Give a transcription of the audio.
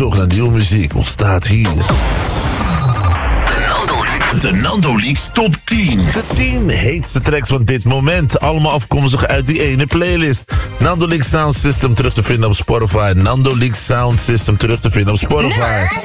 zoekt naar nieuwe muziek, ontstaat hier. De Nando Leaks Top 10. De 10 heetste tracks van dit moment. Allemaal afkomstig uit die ene playlist. Nando Leaks Sound System terug te vinden op Spotify. Nando Leaks Sound System terug te vinden op Spotify.